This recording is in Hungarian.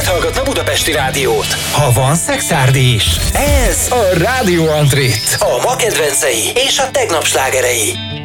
miért hallgatna budapesti rádiót? Ha van Szekszárdi is. Ez a Rádió Antrit. A ma kedvencei és a tegnap slágerei.